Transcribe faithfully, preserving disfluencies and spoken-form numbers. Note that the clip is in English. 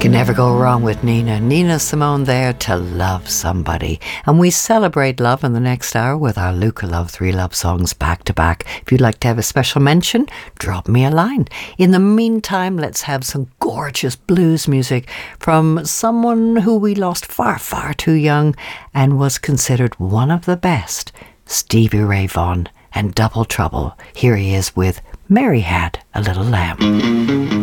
Can never go wrong with Nina. Nina Simone there to Love Somebody. And we celebrate love in the next hour with our Luca Love three love songs back to back. If you'd like to have a special mention, drop me a line. In the meantime, let's have some gorgeous blues music from someone who we lost far, far too young and was considered one of the best, Stevie Ray Vaughan and Double Trouble. Here he is with Mary Had a Little Lamb.